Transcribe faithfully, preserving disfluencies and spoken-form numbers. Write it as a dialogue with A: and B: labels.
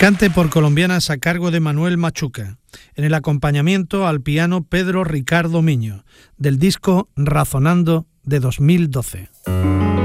A: Cante por colombianas a cargo de Manuel Machuca. En el acompañamiento al piano Pedro Ricardo Miño, del disco Razonando de dos mil doce.